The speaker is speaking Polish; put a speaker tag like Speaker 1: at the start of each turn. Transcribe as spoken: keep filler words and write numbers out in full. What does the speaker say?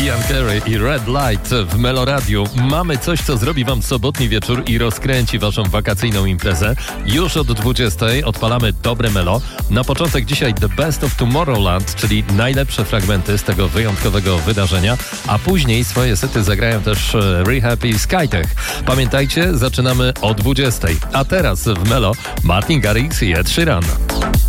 Speaker 1: Mariah Carey i Red Light w Meloradiu. Mamy coś, co zrobi wam sobotni wieczór i rozkręci waszą wakacyjną imprezę. Już od dwudziestej odpalamy dobre melo. Na początek dzisiaj The Best of Tomorrowland, czyli najlepsze fragmenty z tego wyjątkowego wydarzenia, a później swoje sety zagrają też Rehab i Skytech. Pamiętajcie, zaczynamy o dwudziestej. A teraz w melo Martin Garrix i Ed Sheeran.